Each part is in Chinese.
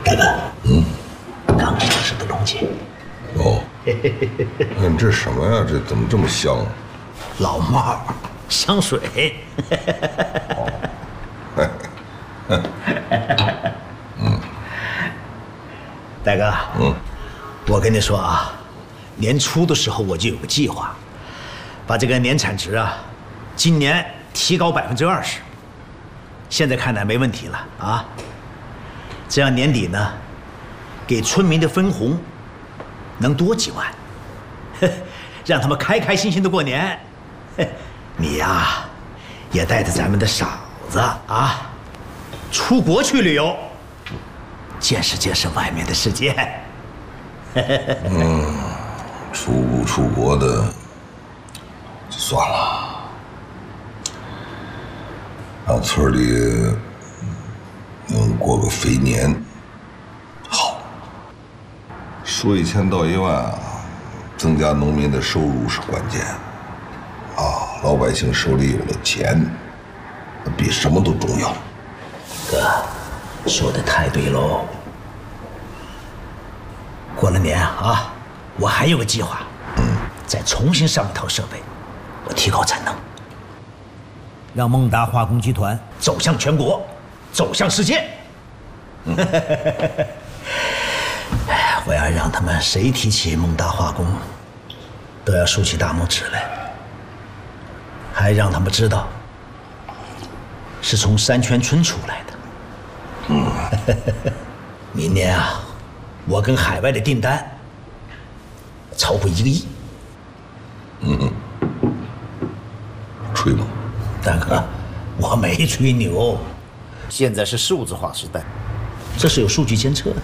大哥，刚上市的龙井。 哦，你这什么呀？这怎么这么香啊？ 老帽香水。大哥，我跟你说啊，年初的时候我就有个计划，把这个年产值啊，今年提高20%。现在看来没问题了啊。这样年底呢，给村民的分红能多几万，让他们开开心心的过年。你呀，也带着咱们的嫂子啊，出国去旅游，见识见识外面的世界。 出不出国的就算了，让村里能过个肥年，好。说1000到1万啊，增加农民的收入是关键啊！老百姓手里有了钱，比什么都重要。 哥，说的太对喽。过了年啊，我还有个计划，再重新上一套设备，我提高产能，让孟达化工集团走向全国，走向世界。我要让他们谁提起孟达化工，都要竖起大拇指来，还让他们知道是从山泉村出来的。明年啊，我跟海外的订单超过1个亿。 吹吗？ 大哥，我没吹牛，现在是数字化时代，这是有数据监测的。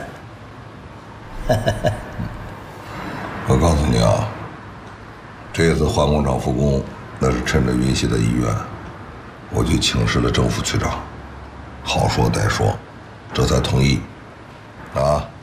我告诉你啊，这次换工厂复工，那是趁着云溪的意愿，我去请示了政府局长，好说歹说，这才同意。啊，